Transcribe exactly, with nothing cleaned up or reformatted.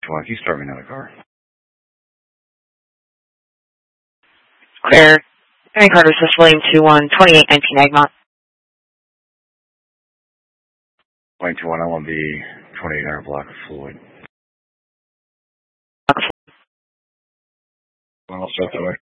Can you start me another car? Clear. Mary Carter, this is William two one, twenty-eight nineteen Egmont. William two one, I want the twenty-eight hundred block of fluid. Okay. I'll start that way.